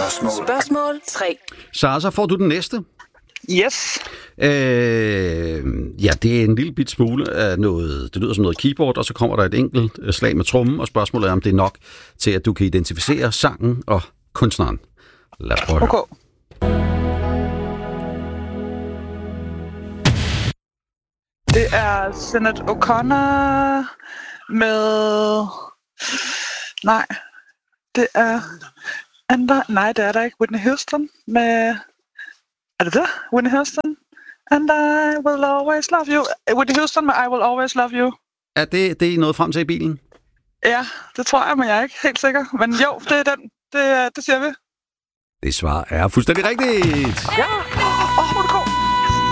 Spørgsmål 3. Så får du den næste. Yes. Ja, det er en lille bit smule af noget, det lyder som noget keyboard, og så kommer der et enkelt slag med trommen, og spørgsmålet er, om det er nok til, at du kan identificere sangen og kunstneren. Lad os prøve at høre. Okay. Det er Sinéad O'Connor med... Nej, det er... Nej, det er der ikke. Whitney Houston med... Er det det? Whitney Houston? And I will always love you. Whitney Houston med I will always love you. Er det I nået frem til i bilen? Ja, det tror jeg, men jeg er ikke helt sikker. Men jo, det er den. Det siger vi. Det svar er fuldstændig rigtigt. Ja!